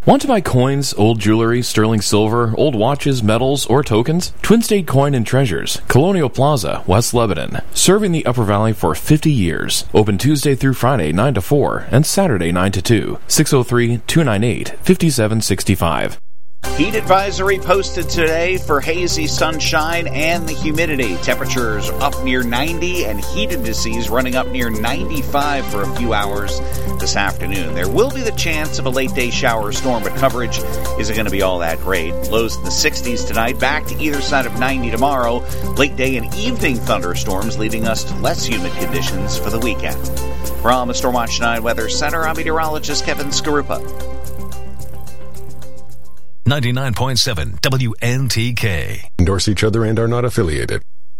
Want to buy coins, old jewelry, sterling silver, old watches, metals, or tokens? Twin State Coin and Treasures, Colonial Plaza, West Lebanon. Serving the Upper Valley for 50 years. Open Tuesday through Friday 9 to 4 and Saturday 9 to 2. 603-298-5765. Heat advisory posted today for hazy sunshine and the humidity. Temperatures up near 90 and heat indices running up near 95 for a few hours this afternoon. There will be the chance of a late-day shower or storm, but coverage isn't going to be all that great. Lows in the 60s tonight, back to either side of 90 tomorrow. Late-day and evening thunderstorms leading us to less humid conditions for the weekend. From the Stormwatch 9 Weather Center, I'm meteorologist Kevin Skarupa. 99.7 WNTK. Endorse each other and are not affiliated.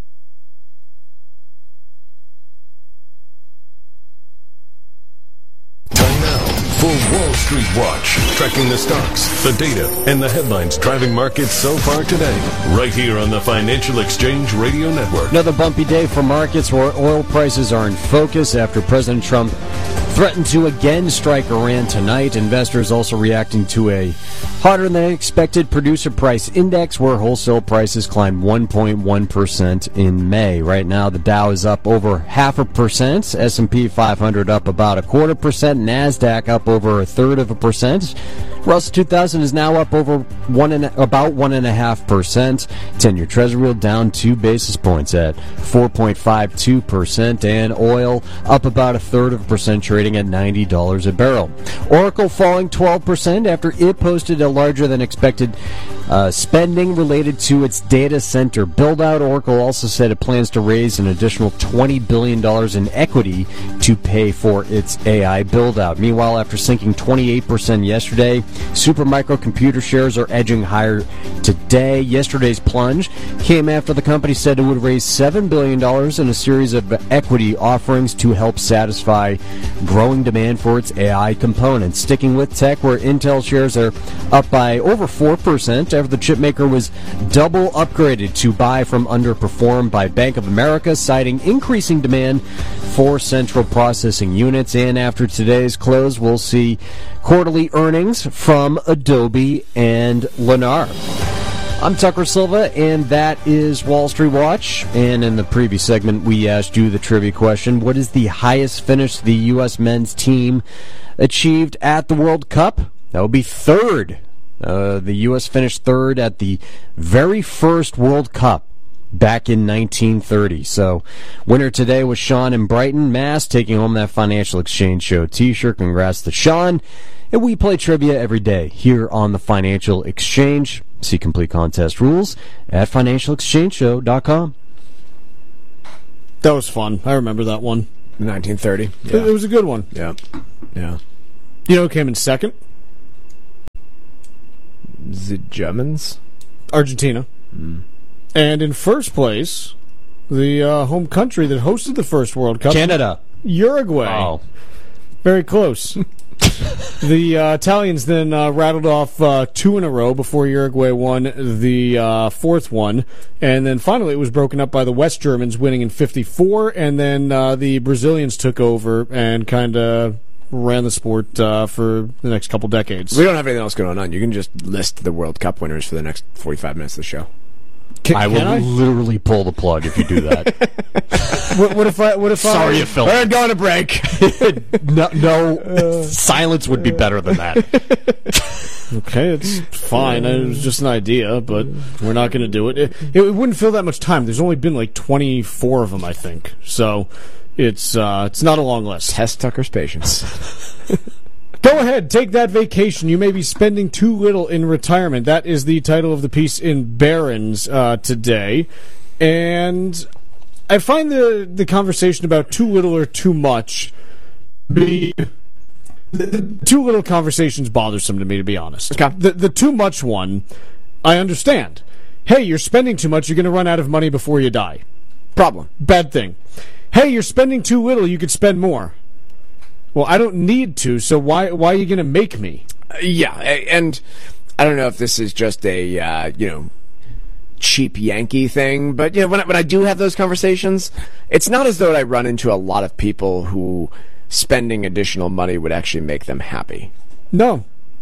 Time now for Wall Street Watch. Tracking the stocks, the data, and the headlines driving markets so far today. Right here on the Financial Exchange Radio Network. Another bumpy day for markets where oil prices are in focus after President Trump threatened to again strike Iran tonight. Investors also reacting to a hotter-than-expected producer price index where wholesale prices climbed 1.1% in May. Right now, the Dow is up over 0.5%, S&P 500 up about 0.25%, NASDAQ up over 1/3%. Russell 2000 is now up over about 1.5%. 10-year Treasury down 2 basis points at 4.52%, and oil up about 1/3%, trading at $90 a barrel. Oracle falling 12% after it posted a larger than expected spending related to its data center build-out. Oracle also said it plans to raise an additional $20 billion in equity to pay for its AI build-out. Meanwhile, after sinking 28% yesterday, Supermicro computer shares are edging higher today. Yesterday's plunge came after the company said it would raise $7 billion in a series of equity offerings to help satisfy growing demand for its AI components. Sticking with tech, where Intel shares are up by over 4% after the chipmaker was double upgraded to buy from underperform by Bank of America, citing increasing demand for central processing units. And after today's close, we'll see quarterly earnings from Adobe and Lennar. I'm Tucker Silva, and that is Wall Street Watch. And in the previous segment, we asked you the trivia question: what is the highest finish the U.S. men's team achieved at the World Cup? That would be third. The U.S. finished third at the very first World Cup back in 1930. So, winner today was Sean in Brighton, Mass, taking home that Financial Exchange Show t-shirt. Congrats to Sean. And we play trivia every day here on the Financial Exchange. See complete contest rules at financialexchangeshow.com. That was fun. I remember that one. 1930. Yeah. It was a good one. Yeah. Yeah. You know who came in second? The Germans? Argentina. And in first place, the home country that hosted the first World Cup, Canada. Uruguay. Oh. Very close. The Italians then rattled off 2 in a row before Uruguay won the fourth one. And then finally it was broken up by the West Germans winning in 54. And then the Brazilians took over and kind of ran the sport for the next couple decades. We don't have anything else going on. You can just list the World Cup winners for the next 45 minutes of the show. I will literally pull the plug if you do that. What if Sorry, you Phil. We're going to break. No, silence would be better than that. Okay, it's fine. It was just an idea, but we're not going to do it. It wouldn't fill that much time. There's only been like 24 of them, I think. So it's not a long list. Test Tucker's patience. Go ahead, take that vacation. You may be spending too little in retirement. That is the title of the piece in Barron's today. And I find the conversation about too little or too much the too little conversation's bothersome to me, to be honest. Okay. The too much one, I understand. Hey, you're spending too much, you're going to run out of money before you die. Problem. Bad thing. Hey, you're spending too little, you could spend more. Well, I don't need to, so why are you going to make me? Yeah, and I don't know if this is just a, cheap Yankee thing, but when I do have those conversations, it's not as though I run into a lot of people who spending additional money would actually make them happy. No.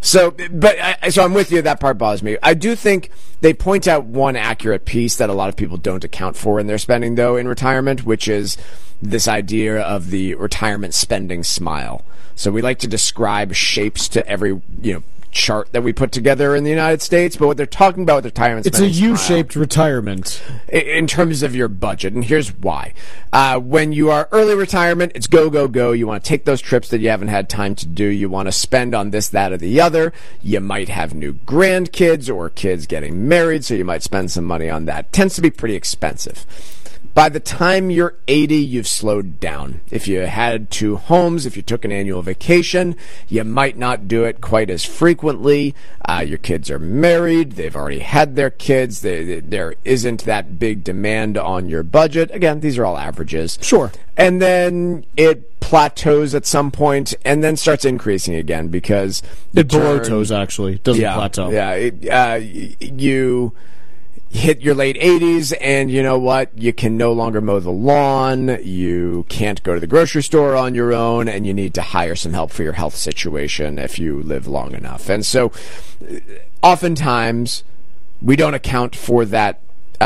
So I'm with you. That part bothers me. I do think they point out one accurate piece that a lot of people don't account for in their spending, though, in retirement, which is this idea of the retirement spending smile. So we like to describe shapes to every, chart that we put together in the United States, but what they're talking about with retirement spending it's a U-shaped retirement in terms of your budget, and here's why. When you are early retirement, it's go, go, go. You want to take those trips that you haven't had time to do. You want to spend on this, that, or the other. You might have new grandkids or kids getting married, so you might spend some money on that. Tends to be pretty expensive. By the time you're 80, you've slowed down. If you had 2 homes, if you took an annual vacation, you might not do it quite as frequently. Your kids are married. They've already had their kids. There isn't that big demand on your budget. Again, these are all averages. Sure. And then it plateaus at some point and then starts increasing again because... It plateaus, actually. It doesn't plateau. Yeah. You hit your late 80s, and you know what? You can no longer mow the lawn, you can't go to the grocery store on your own, and you need to hire some help for your health situation if you live long enough. And so, oftentimes, we don't account for that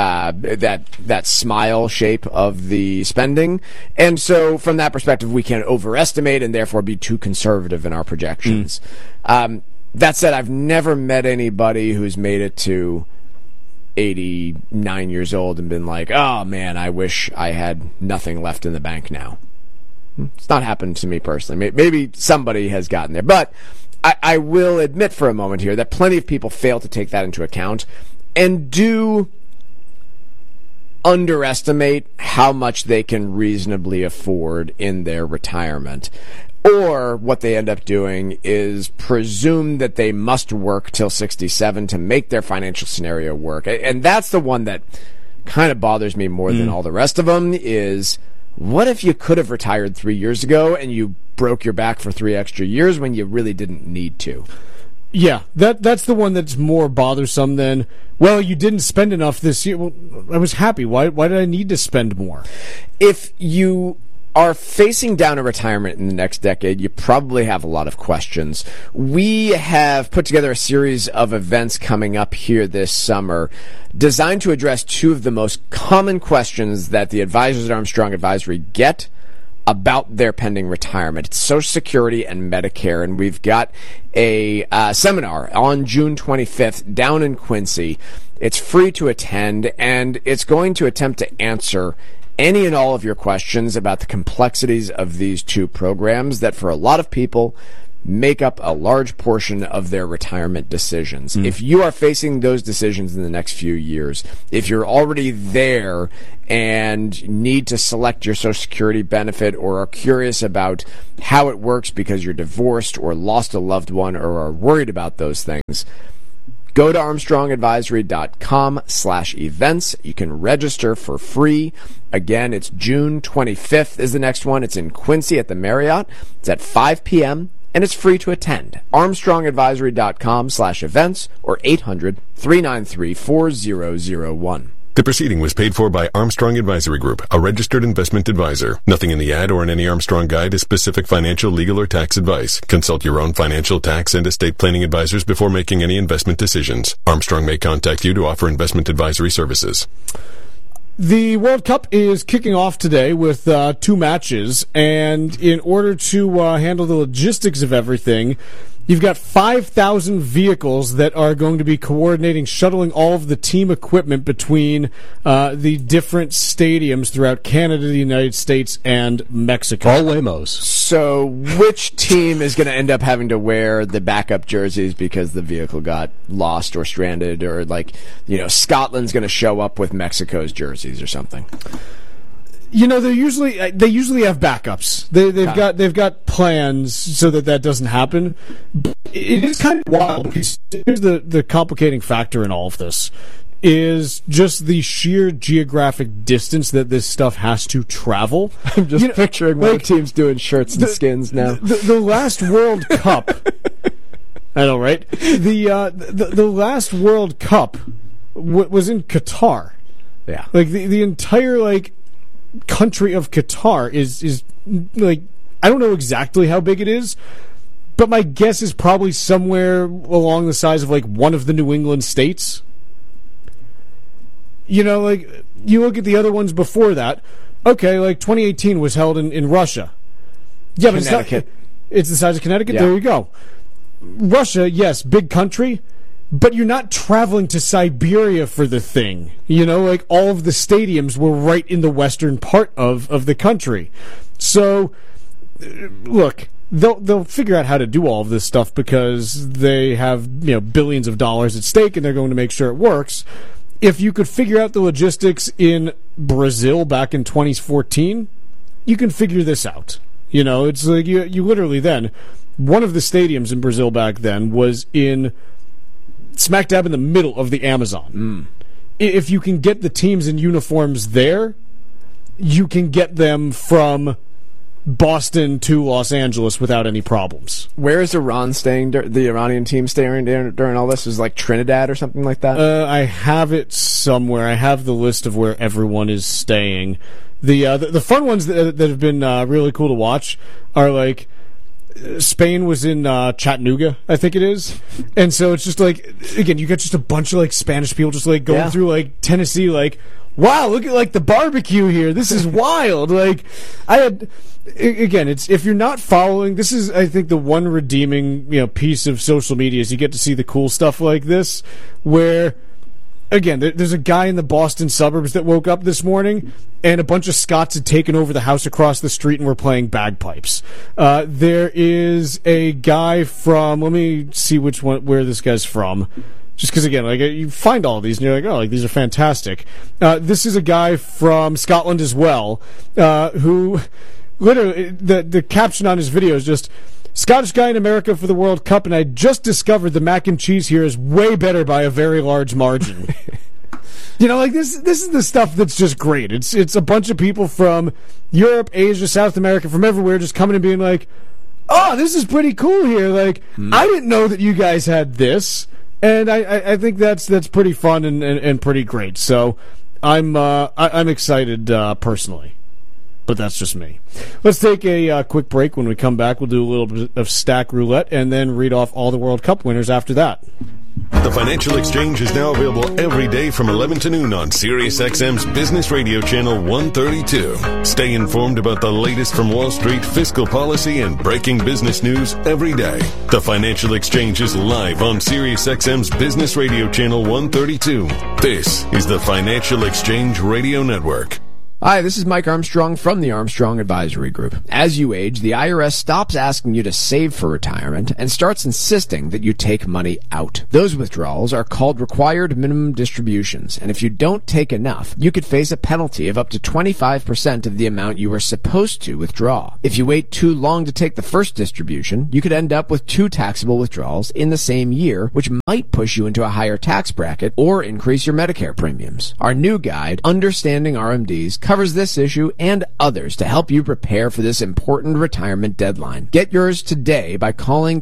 smile shape of the spending. And so, from that perspective, we can overestimate and therefore be too conservative in our projections. That said, I've never met anybody who's made it to 89 years old and been like, oh man, I wish I had nothing left in the bank now. It's not happened to me personally. Maybe somebody has gotten there. But I will admit for a moment here that plenty of people fail to take that into account and do underestimate how much they can reasonably afford in their retirement. Or what they end up doing is presume that they must work till 67 to make their financial scenario work. And that's the one that kind of bothers me more than all the rest of them is, what if you could have retired 3 years ago and you broke your back for 3 extra years when you really didn't need to? Yeah, that's the one that's more bothersome than, well, you didn't spend enough this year. Well, I was happy. Why did I need to spend more? If you are facing down a retirement in the next decade, you probably have a lot of questions. We have put together a series of events coming up here this summer designed to address 2 of the most common questions that the advisors at Armstrong Advisory get about their pending retirement. It's Social Security and Medicare, and we've got a seminar on June 25th down in Quincy. It's free to attend, and it's going to attempt to answer any and all of your questions about the complexities of these 2 programs that for a lot of people make up a large portion of their retirement decisions. If you are facing those decisions in the next few years, if you're already there and need to select your Social Security benefit or are curious about how it works because you're divorced or lost a loved one or are worried about those things, go to armstrongadvisory.com/events. You can register for free. Again, it's June 25th is the next one. It's in Quincy at the Marriott. It's at 5 p.m. and it's free to attend. armstrongadvisory.com/events or 800-393-4001. The proceeding was paid for by Armstrong Advisory Group, a registered investment advisor. Nothing in the ad or in any Armstrong guide is specific financial, legal, or tax advice. Consult your own financial, tax, and estate planning advisors before making any investment decisions. Armstrong may contact you to offer investment advisory services. The World Cup is kicking off today with 2 matches, and in order to handle the logistics of everything, you've got 5,000 vehicles that are going to be coordinating, shuttling all of the team equipment between the different stadiums throughout Canada, the United States, and Mexico. All Wamos. So which team is going to end up having to wear the backup jerseys because the vehicle got lost or stranded, or Scotland's going to show up with Mexico's jerseys or something? They usually have backups. They've got plans so that doesn't happen. But it is kind of wild because here's the complicating factor in all of this is just the sheer geographic distance that this stuff has to travel. I'm just picturing what the team's doing shirts and skins now. The last World Cup, I know, right? The last World Cup was in Qatar. Yeah, the entire country of Qatar is I don't know exactly how big it is, but my guess is probably somewhere along the size of like one of the New England states. You know, like, you look at the other ones before that. Okay, like 2018 was held in Russia. Yeah, but it's the size of Connecticut. Yeah. There you go. Russia, yes, big country, but you're not traveling to Siberia for the thing. You know, like, all of the stadiums were right in the western part of the country. So, look, they'll figure out how to do all of this stuff because they have, you know, billions of dollars at stake, and they're going to make sure it works. If you could figure out the logistics in Brazil back in 2014, you can figure this out. You know, it's like you literally then, one of the stadiums in Brazil back then was in smack dab in the middle of the Amazon. If you can get the teams in uniforms there, you can get them from Boston to Los Angeles without any problems. Where is Iran staying? The Iranian team staying during all this? Is like Trinidad or something like that? I have it somewhere. I have the list of where everyone is staying. The fun ones that have been really cool to watch are like Spain was in Chattanooga, I think it is, and so it's just like, again, you got just a bunch of like Spanish people just like going through like Tennessee, like, wow, look at like the barbecue here. This is wild. Like, again, it's, if you're not following, this is, I think, the one redeeming, you know, piece of social media is you get to see the cool stuff like this, where, again, there's a guy in the Boston suburbs that woke up this morning and a bunch of Scots had taken over the house across the street and were playing bagpipes. There is a guy from, let me see where this guy's from. Just because, again, like, you find all of these and you're like, oh, like, these are fantastic. This is a guy from Scotland as well, who literally, the caption on his video is just, Scottish guy in America for the World Cup, and I just discovered the mac and cheese here is way better by a very large margin. You know, like, this is the stuff that's just great. It's a bunch of people from Europe, Asia, South America, from everywhere just coming and being like, oh, this is pretty cool here. Like, I didn't know that you guys had this. And I think that's pretty fun and pretty great. So I'm excited personally, but that's just me. Let's take a quick break. When we come back, we'll do a little bit of Stack Roulette and then read off all the World Cup winners after that. The Financial Exchange is now available every day from 11 to noon on SiriusXM's Business Radio Channel 132. Stay informed about the latest from Wall Street, fiscal policy, and breaking business news every day. The Financial Exchange is live on SiriusXM's Business Radio Channel 132. This is the Financial Exchange Radio Network. Hi, this is Mike Armstrong from the Armstrong Advisory Group. As you age, the IRS stops asking you to save for retirement and starts insisting that you take money out. Those withdrawals are called required minimum distributions, and if you don't take enough, you could face a penalty of up to 25% of the amount you were supposed to withdraw. If you wait too long to take the first distribution, you could end up with 2 taxable withdrawals in the same year, which might push you into a higher tax bracket or increase your Medicare premiums. Our new guide, Understanding RMDs, covers this issue and others to help you prepare for this important retirement deadline. Get yours today by calling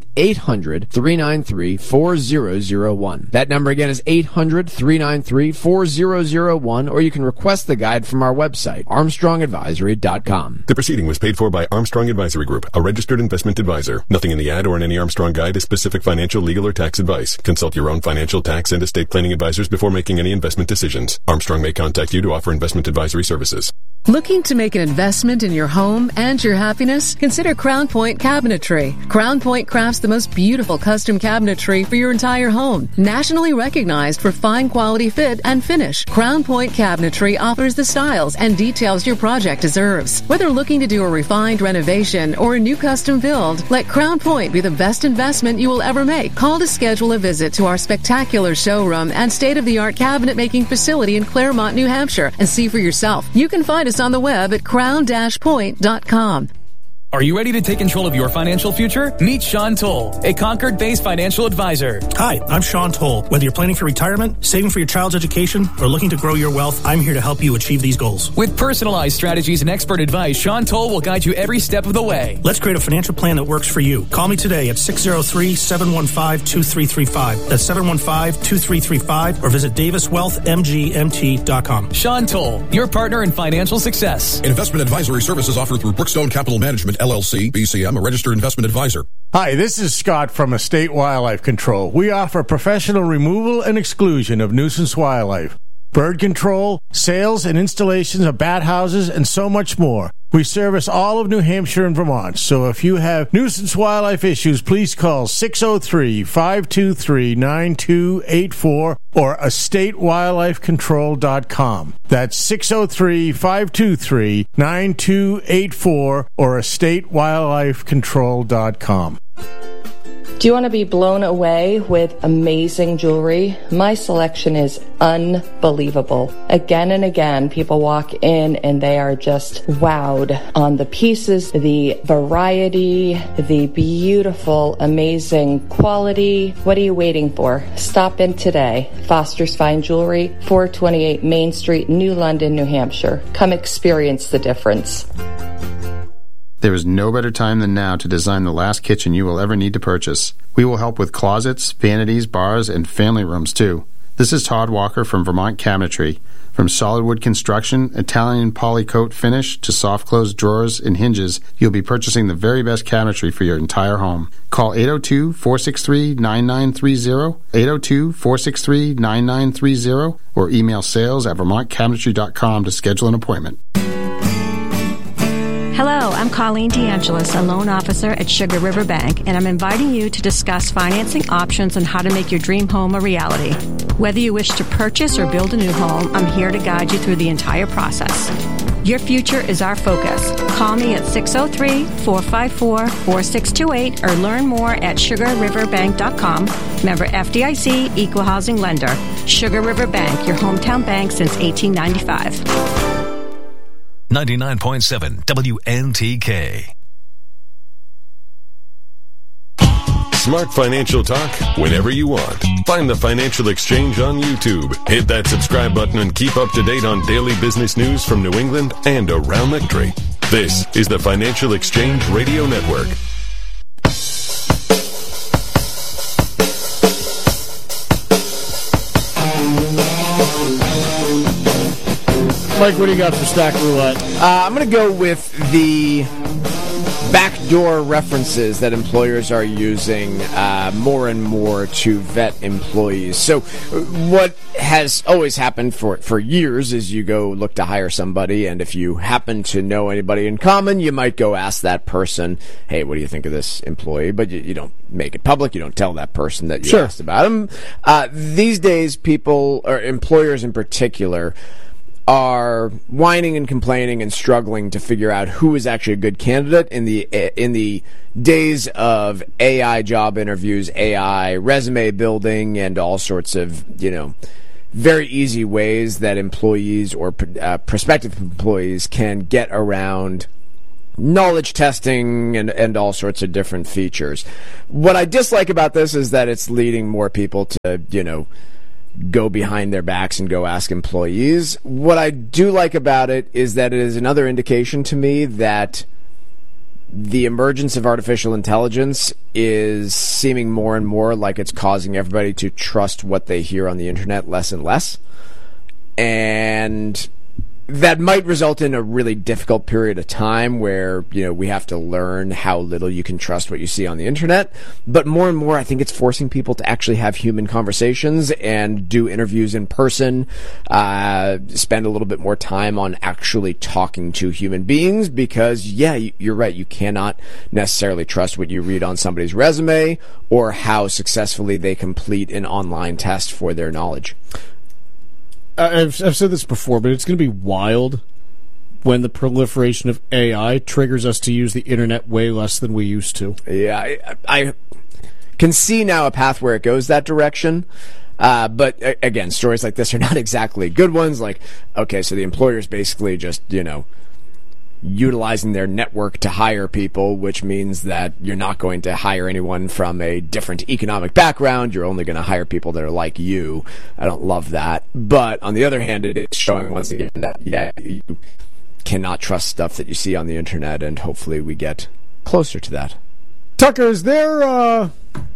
800-393-4001. That number again is 800-393-4001, or you can request the guide from our website, armstrongadvisory.com. The proceeding was paid for by Armstrong Advisory Group, a registered investment advisor. Nothing in the ad or in any Armstrong guide is specific financial, legal, or tax advice. Consult your own financial, tax, and estate planning advisors before making any investment decisions. Armstrong may contact you to offer investment advisory services. Looking to make an investment in your home and your happiness? Consider Crown Point Cabinetry. Crown Point crafts the most beautiful custom cabinetry for your entire home. Nationally recognized for fine quality fit and finish, Crown Point Cabinetry offers the styles and details your project deserves. Whether looking to do a refined renovation or a new custom build, let Crown Point be the best investment you will ever make. Call to schedule a visit to our spectacular showroom and state-of-the-art cabinet making facility in Claremont, New Hampshire, and see for yourself. You can find us on the web at crown-point.com. Are you ready to take control of your financial future? Meet Sean Toll, a Concord-based financial advisor. Hi, I'm Sean Toll. Whether you're planning for retirement, saving for your child's education, or looking to grow your wealth, I'm here to help you achieve these goals. With personalized strategies and expert advice, Sean Toll will guide you every step of the way. Let's create a financial plan that works for you. Call me today at 603-715-2335. That's 715-2335, or visit daviswealthmgmt.com. Sean Toll, your partner in financial success. Investment advisory services offered through Brookstone Capital Management, LLC, BCM, a registered investment advisor. Hi, this is Scott from Estate Wildlife Control. We offer professional removal and exclusion of nuisance wildlife, bird control, sales and installations of bat houses, and so much more. We service all of New Hampshire and Vermont, so if you have nuisance wildlife issues, please call 603-523-9284 or estatewildlifecontrol.com. That's 603-523-9284 or estatewildlifecontrol.com. Do you want to be blown away with amazing jewelry? My selection is unbelievable. Again and again, people walk in and they are just wowed on the pieces, the variety, the beautiful, amazing quality. What are you waiting for? Stop in today. Foster's Fine Jewelry, 428 Main Street, New London, New Hampshire. Come experience the difference. There is no better time than now to design the last kitchen you will ever need to purchase. We will help with closets, vanities, bars, and family rooms, too. This is Todd Walker from Vermont Cabinetry. From solid wood construction, Italian polycoat finish, to soft-close drawers and hinges, you'll be purchasing the very best cabinetry for your entire home. Call 802-463-9930, 802-463-9930, or email sales@vermontcabinetry.com to schedule an appointment. Hello, I'm Colleen DeAngelis, a loan officer at Sugar River Bank, and I'm inviting you to discuss financing options and how to make your dream home a reality. Whether you wish to purchase or build a new home, I'm here to guide you through the entire process. Your future is our focus. Call me at 603-454-4628 or learn more at sugarriverbank.com. Member FDIC, Equal Housing Lender. Sugar River Bank, your hometown bank since 1895. 99.7 WNTK. Smart financial talk whenever you want. Find the Financial Exchange on YouTube. Hit that subscribe button and keep up to date on daily business news from New England and around the country. This is the Financial Exchange Radio Network. Mike, what do you got for Stack Roulette? I'm going to go with the backdoor references that employers are using more and more to vet employees. So what has always happened for years is you go look to hire somebody, and if you happen to know anybody in common, you might go ask that person, hey, what do you think of this employee? But you don't make it public. You don't tell that person that you asked about him. These days, people, or employers in particular, are whining and complaining and struggling to figure out who is actually a good candidate in the days of AI job interviews, AI resume building, and all sorts of, very easy ways that employees or prospective employees can get around knowledge testing and all sorts of different features. What I dislike about this is that it's leading more people to, go behind their backs and go ask employees. What I do like about it is that it is another indication to me that the emergence of artificial intelligence is seeming more and more like it's causing everybody to trust what they hear on the internet less and less. And that might result in a really difficult period of time where, we have to learn how little you can trust what you see on the internet. But more and more, I think it's forcing people to actually have human conversations and do interviews in person, spend a little bit more time on actually talking to human beings because, you're right, you cannot necessarily trust what you read on somebody's resume or how successfully they complete an online test for their knowledge. I've said this before, but it's going to be wild when the proliferation of AI triggers us to use the internet way less than we used to. Yeah, I can see now a path where it goes that direction. But again, stories like this are not exactly good ones. Like, okay, so the employer's basically just, utilizing their network to hire people, which means that you're not going to hire anyone from a different economic background. You're only going to hire people that are like you. I don't love that. But on the other hand, it is showing once again that, you cannot trust stuff that you see on the internet, and hopefully we get closer to that. Tucker, is there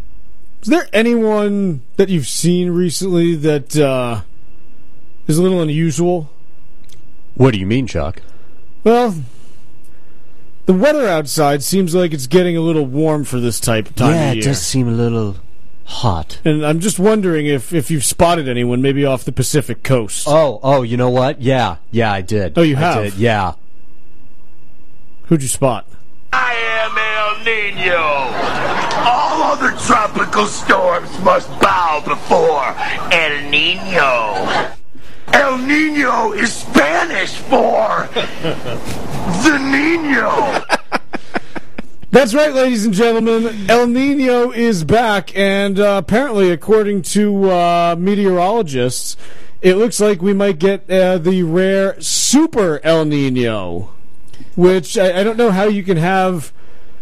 anyone that you've seen recently that is a little unusual? What do you mean, Chuck? Well, The weather outside seems like it's getting a little warm for this time of year. Yeah, it does seem a little hot. And I'm just wondering if you've spotted anyone maybe off the Pacific coast. Oh, you know what? Yeah, I did. Oh, you have? I did, yeah. Who'd you spot? I am El Nino. All other tropical storms must bow before El Nino. El Nino is Spanish for the Nino. That's right, ladies and gentlemen. El Nino is back, and apparently, according to meteorologists, it looks like we might get the rare Super El Nino, which I don't know how you can have.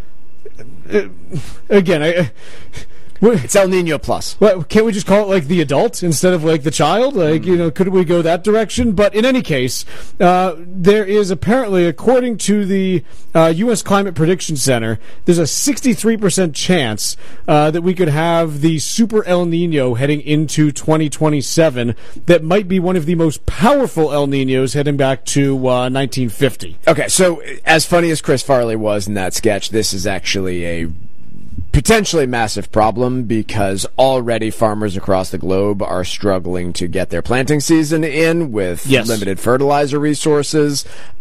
Again, it's El Nino Plus. Well, can't we just call it like the adult instead of like the child? Like, could we go that direction? But in any case, there is apparently, according to the U.S. Climate Prediction Center, there's a 63% chance that we could have the Super El Nino heading into 2027 that might be one of the most powerful El Ninos heading back to 1950. Okay, so as funny as Chris Farley was in that sketch, this is actually a potentially massive problem because already farmers across the globe are struggling to get their planting season in with limited fertilizer resources.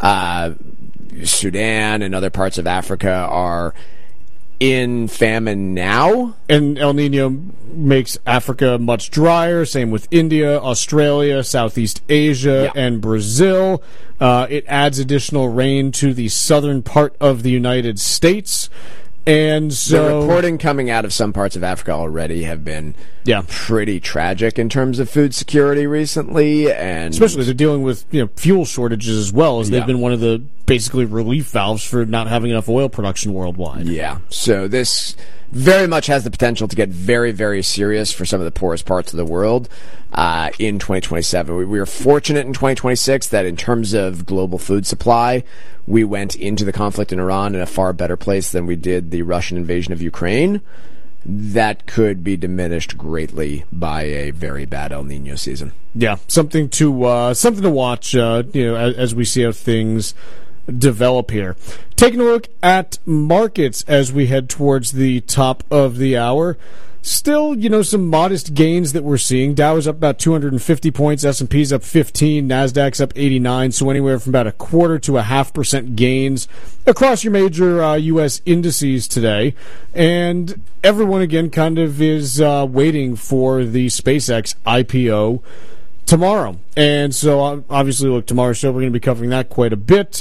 Sudan and other parts of Africa are in famine now. And El Nino makes Africa much drier. Same with India, Australia, Southeast Asia, and Brazil. It adds additional rain to the southern part of the United States. And so, the reporting coming out of some parts of Africa already have been pretty tragic in terms of food security recently, and especially they're dealing with fuel shortages as well, as they've been one of the basically relief valves for not having enough oil production worldwide. Yeah, so this very much has the potential to get very, very serious for some of the poorest parts of the world in 2027. We were fortunate in 2026 that in terms of global food supply, we went into the conflict in Iran in a far better place than we did the Russian invasion of Ukraine. That could be diminished greatly by a very bad El Nino season. Yeah, something to watch. As we see how things develop here. Taking a look at markets as we head towards the top of the hour. Still, some modest gains that we're seeing. Dow is up about 250 points, S&P's up 15, Nasdaq's up 89, so anywhere from about 1/4 to 0.5% gains across your major U.S. indices today. And everyone, again, kind of is waiting for the SpaceX IPO tomorrow. And so, obviously, look, tomorrow's show, we're going to be covering that quite a bit.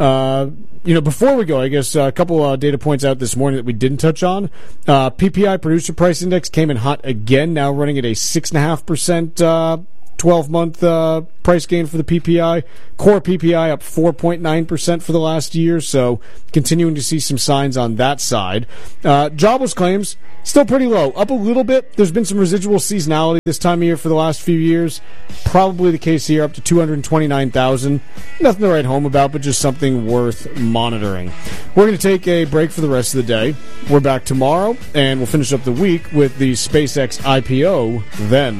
Before we go, I guess a couple data points out this morning that we didn't touch on. PPI, Producer Price Index, came in hot again, now running at a 6.5% 12-month price gain for the PPI. Core PPI up 4.9% for the last year, so continuing to see some signs on that side. Jobless claims, still pretty low, up a little bit. There's been some residual seasonality this time of year for the last few years. Probably the case here, up to 229,000. Nothing to write home about, but just something worth monitoring. We're going to take a break for the rest of the day. We're back tomorrow, and we'll finish up the week with the SpaceX IPO then.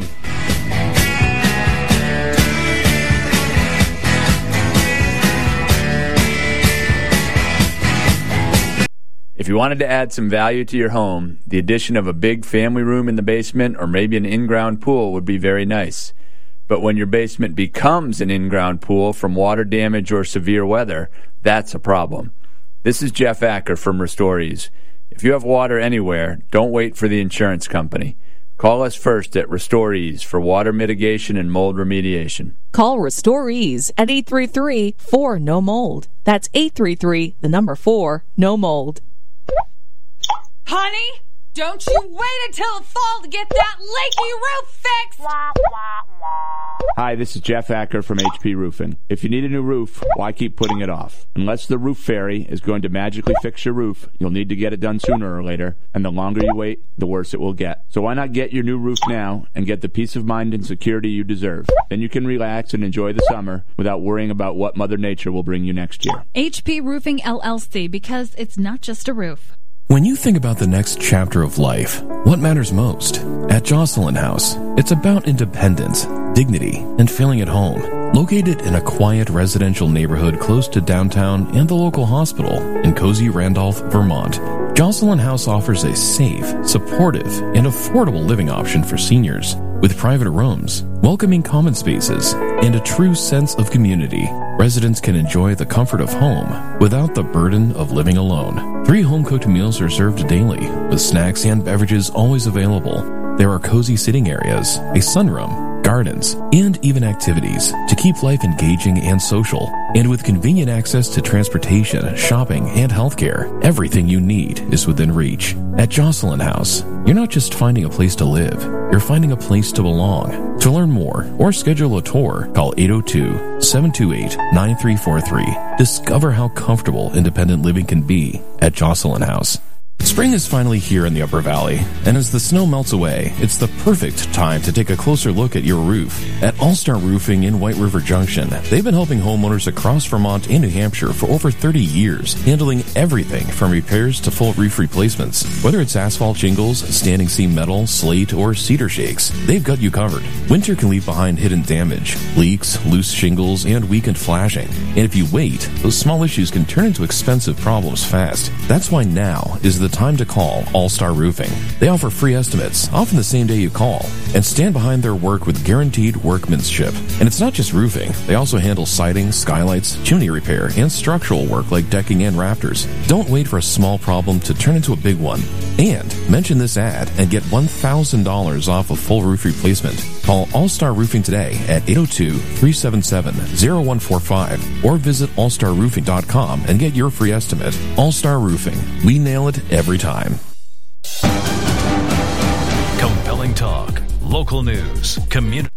If you wanted to add some value to your home, the addition of a big family room in the basement or maybe an in-ground pool would be very nice. But when your basement becomes an in-ground pool from water damage or severe weather, that's a problem. This is Jeff Acker from RestoreEase. If you have water anywhere, don't wait for the insurance company. Call us first at RestoreEase for water mitigation and mold remediation. Call RestoreEase at 833-4-NO-MOLD. That's 833-4-NO-MOLD. Honey, don't you wait until the fall to get that leaky roof fixed! Hi, this is Jeff Acker from HP Roofing. If you need a new roof, why keep putting it off? Unless the roof fairy is going to magically fix your roof, you'll need to get it done sooner or later, and the longer you wait, the worse it will get. So why not get your new roof now and get the peace of mind and security you deserve? Then you can relax and enjoy the summer without worrying about what Mother Nature will bring you next year. HP Roofing LLC, because it's not just a roof. When you think about the next chapter of life, what matters most? At Jocelyn House, it's about independence, dignity, and feeling at home. Located in a quiet residential neighborhood close to downtown and the local hospital in cozy Randolph, Vermont, Jocelyn House offers a safe, supportive, and affordable living option for seniors with private rooms, welcoming common spaces, and a true sense of community. Residents can enjoy the comfort of home without the burden of living alone. 3 home-cooked meals are served daily, with snacks and beverages always available. There are cozy sitting areas, a sunroom, gardens, and even activities to keep life engaging and social. And with convenient access to transportation, shopping, and healthcare, everything you need is within reach. At Jocelyn House, you're not just finding a place to live, you're finding a place to belong. To learn more or schedule a tour, call 802-728-9343. Discover how comfortable independent living can be at Jocelyn House. Spring is finally here in the Upper Valley, and as the snow melts away, it's the perfect time to take a closer look at your roof. At All-Star Roofing in White River Junction, they've been helping homeowners across Vermont and New Hampshire for over 30 years, handling everything from repairs to full roof replacements. Whether it's asphalt shingles, standing seam metal, slate, or cedar shakes, they've got you covered. Winter can leave behind hidden damage, leaks, loose shingles, and weakened flashing. And if you wait, those small issues can turn into expensive problems fast. That's why now is the time to call All-Star Roofing. They offer free estimates, often the same day you call, and stand behind their work with guaranteed workmanship. And it's not just roofing. They also handle siding, skylights, chimney repair, and structural work like decking and rafters. Don't wait for a small problem to turn into a big one. And mention this ad and get $1,000 off a full roof replacement. Call All-Star Roofing today at 802-377-0145 or visit allstarroofing.com and get your free estimate. All-Star Roofing. We nail it every time. Compelling talk, local news, community.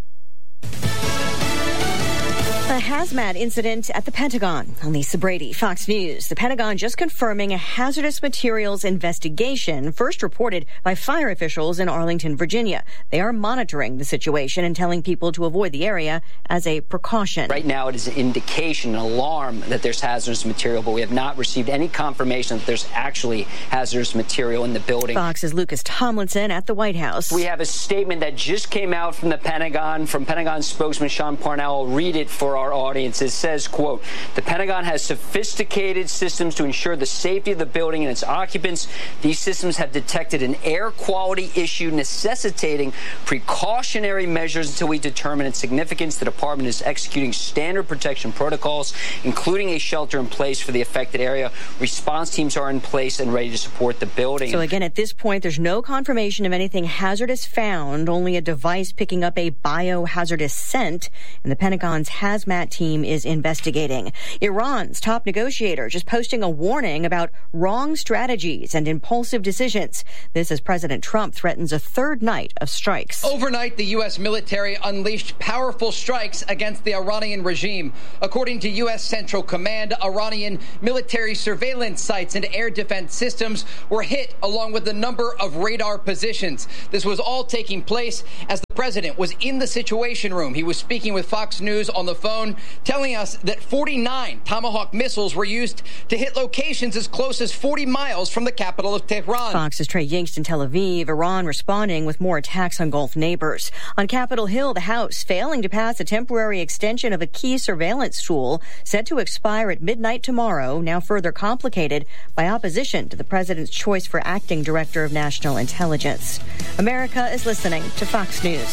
A hazmat incident at the Pentagon. I'm Lisa Brady, Fox News. The Pentagon just confirming a hazardous materials investigation, first reported by fire officials in Arlington, Virginia. They are monitoring the situation and telling people to avoid the area as a precaution. Right now, it is an indication, an alarm that there's hazardous material, but we have not received any confirmation that there's actually hazardous material in the building. Fox's Lucas Tomlinson at the White House. We have a statement that just came out from the Pentagon, from Pentagon spokesman Sean Parnell. I'll read it for our audience. It says, quote, the Pentagon has sophisticated systems to ensure the safety of the building and its occupants. These systems have detected an air quality issue necessitating precautionary measures until we determine its significance. The department is executing standard protection protocols, including a shelter in place for the affected area. Response teams are in place and ready to support the building. So again, at this point, there's no confirmation of anything hazardous found, only a device picking up a biohazardous scent, and the Pentagon's hazmat team is investigating. Iran's top negotiator just posting a warning about wrong strategies and impulsive decisions. This as President Trump threatens a third night of strikes. Overnight, the U.S. military unleashed powerful strikes against the Iranian regime. According to U.S. Central Command, Iranian military surveillance sites and air defense systems were hit, along with a number of radar positions. This was all taking place as the president was in the Situation Room. He was speaking with Fox News on the phone, telling us that 49 Tomahawk missiles were used to hit locations as close as 40 miles from the capital of Tehran. Fox's Trey Yingst in Tel Aviv. Iran responding with more attacks on Gulf neighbors. On Capitol Hill, the House failing to pass a temporary extension of a key surveillance tool set to expire at midnight tomorrow, now further complicated by opposition to the president's choice for acting director of national intelligence. America is listening to Fox News.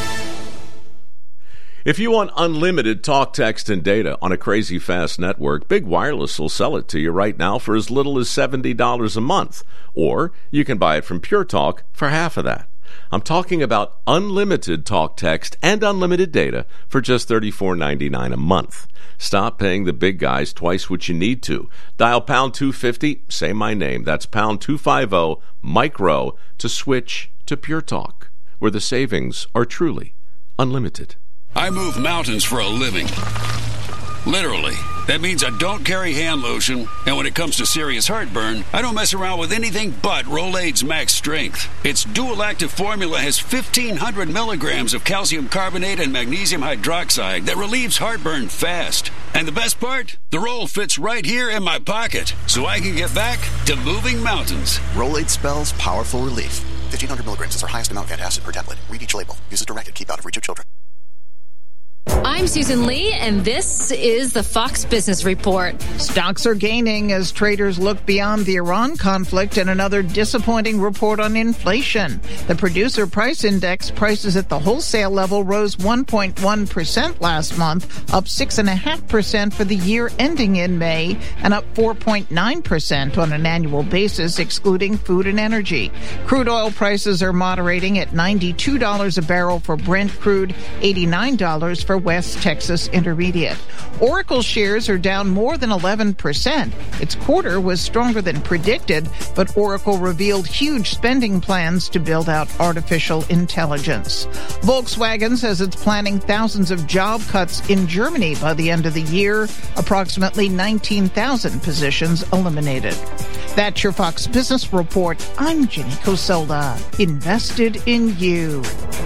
If you want unlimited talk, text, and data on a crazy fast network, Big Wireless will sell it to you right now for as little as $70 a month. Or you can buy it from Pure Talk for half of that. I'm talking about unlimited talk, text, and unlimited data for just $34.99 a month. Stop paying the big guys twice what you need to. Dial pound 250, say my name. That's pound 250 micro to switch to Pure Talk, where the savings are truly unlimited. I move mountains for a living. Literally. That means I don't carry hand lotion, and when it comes to serious heartburn, I don't mess around with anything but Rolaids Max Strength. Its dual-active formula has 1,500 milligrams of calcium carbonate and magnesium hydroxide that relieves heartburn fast. And the best part? The roll fits right here in my pocket, so I can get back to moving mountains. Rolaids spells powerful relief. 1,500 milligrams is our highest amount of antacid per tablet. Read each label. Use as directed. Keep out of reach of children. I I'm Susan Lee, and this is the Fox Business Report. Stocks are gaining as traders look beyond the Iran conflict and another disappointing report on inflation. The Producer Price Index prices at the wholesale level rose 1.1% last month, up 6.5% for the year ending in May, and up 4.9% on an annual basis, excluding food and energy. Crude oil prices are moderating at $92 a barrel for Brent crude, $89 for West Texas Intermediate. Oracle shares are down more than 11%. Its quarter was stronger than predicted, but Oracle revealed huge spending plans to build out artificial intelligence. Volkswagen says it's planning thousands of job cuts in Germany by the end of the year, approximately 19,000 positions eliminated. That's your Fox Business Report. I'm Jenny Coselda. Invested in you.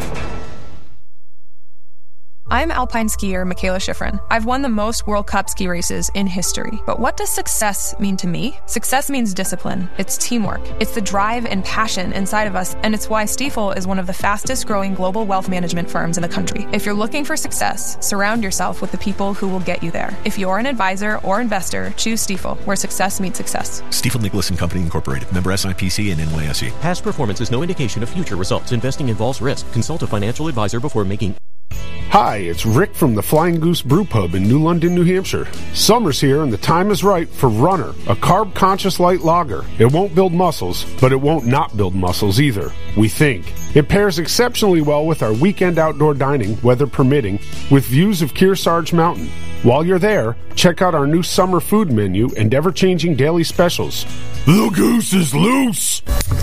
I'm alpine skier Michaela Schifrin. I've won the most World Cup ski races in history. But what does success mean to me? Success means discipline. It's teamwork. It's the drive and passion inside of us, and it's why Stifel is one of the fastest growing global wealth management firms in the country. If you're looking for success, surround yourself with the people who will get you there. If you're an advisor or investor, choose Stifel, where success meets success. Stifel Nicholas and Company Incorporated. Member SIPC and NYSE. Past performance is no indication of future results. Investing involves risk. Consult a financial advisor before making... Hi, it's Rick from the Flying Goose Brew Pub in New London, New Hampshire. Summer's here and the time is right for Runner, a carb-conscious light lager. It won't build muscles, but it won't not build muscles either, we think. It pairs exceptionally well with our weekend outdoor dining, weather permitting, with views of Kearsarge Mountain. While you're there, check out our new summer food menu and ever-changing daily specials. The goose is loose!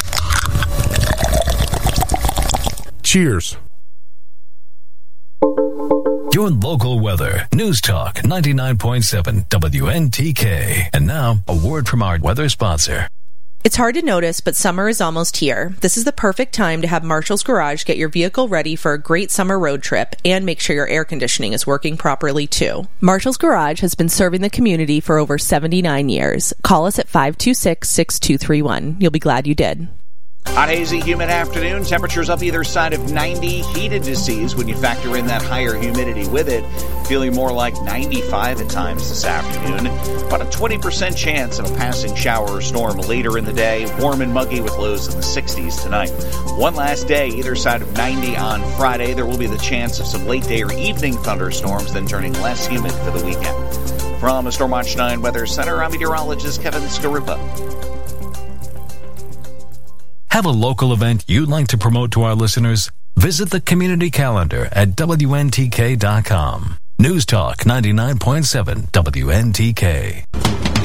Cheers. Your local weather. News Talk 99.7 WNTK. And now, a word from our weather sponsor. It's hard to notice, but summer is almost here. This is the perfect time to have Marshall's Garage get your vehicle ready for a great summer road trip and make sure your air conditioning is working properly, too. Marshall's Garage has been serving the community for over 79 years. Call us at 526-6231. You'll be glad you did. Hot, hazy, humid afternoon. Temperatures up either side of 90. Heated to seas when you factor in that higher humidity with it. Feeling more like 95 at times this afternoon. About a 20% chance of a passing shower or storm later in the day. Warm and muggy with lows in the 60s tonight. One last day, either side of 90 on Friday. There will be the chance of some late day or evening thunderstorms, then turning less humid for the weekend. From the Storm Watch 9 Weather Center, I'm meteorologist Kevin Scarupa. Have a local event you'd like to promote to our listeners? Visit the community calendar at WNTK.com. News Talk 99.7 WNTK.